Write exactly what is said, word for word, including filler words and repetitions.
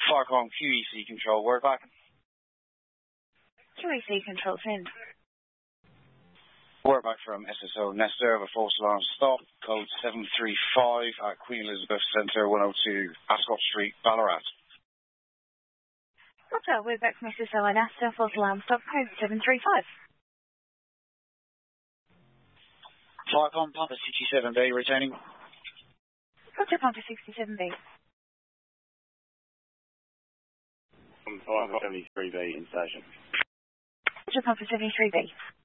Farcon Q E C control, word back. Q E C control, send. Word back from S S O Nestor of a false alarm stop, code seven three five at Queen Elizabeth Centre, one oh two Ascot Street, Ballarat. Roger, word back from S S O Nestor, false alarm stop, code seven three five. Farcon Papa sixty-seven B, retaining. Roger, Papa sixty-seven B. Farcon seventy-three B in station. Roger, Papa seventy-three B.